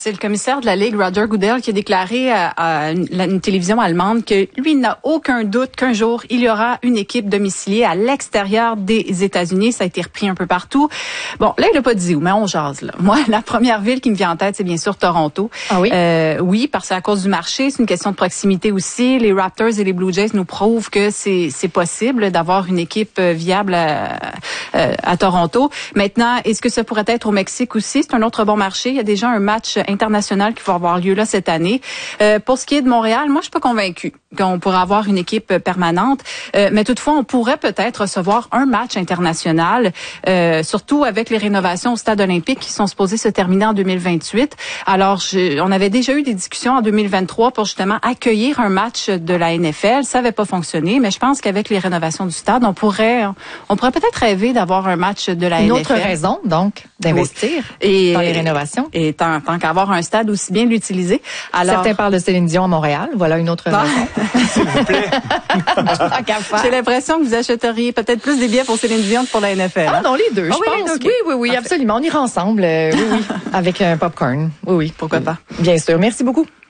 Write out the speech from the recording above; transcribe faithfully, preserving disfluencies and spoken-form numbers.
C'est le commissaire de la Ligue, Roger Goodell, qui a déclaré à, à une, une télévision allemande que lui n'a aucun doute qu'un jour, il y aura une équipe domiciliée à l'extérieur des États-Unis. Ça a été repris un peu partout. Bon, là, il n'a pas dit où, mais on jase, là. Moi, la première ville qui me vient en tête, c'est bien sûr Toronto. Ah oui? Euh, oui, parce que c'est à cause du marché, c'est une question de proximité aussi. Les Raptors et les Blue Jays nous prouvent que c'est, c'est possible d'avoir une équipe viable à, à, à Toronto. Maintenant, est-ce que ça pourrait être au Mexique aussi? C'est un autre bon marché. Il y a déjà un match international qui va avoir lieu là cette année. Euh, pour ce qui est de Montréal, moi je suis pas convaincue qu'on pourrait avoir une équipe permanente, euh, mais toutefois on pourrait peut-être recevoir un match international, euh, surtout avec les rénovations au Stade olympique qui sont supposées se terminer en deux mille vingt-huit. Alors je, on avait déjà eu des discussions en deux mille vingt-trois pour justement accueillir un match de la N F L. Ça n'avait pas fonctionné, mais je pense qu'avec les rénovations du stade, on pourrait on pourrait peut-être rêver d'avoir un match de la une N F L. Une autre raison donc d'investir et, dans les rénovations. Et tant, tant qu'avoir un stade aussi bien l'utiliser. Alors, certains parlent de Céline Dion à Montréal. Voilà une autre raison. S'il vous plaît. J'ai l'impression que vous achèteriez peut-être plus des billets pour Céline Dion que pour la N F L. Ah non, les deux, ah, je oui, pense. okay. Oui, oui, oui, Parfait. Absolument. On ira ensemble. Euh, oui, oui, avec un popcorn. Oui, oui. Pourquoi pas? Bien sûr. Merci beaucoup.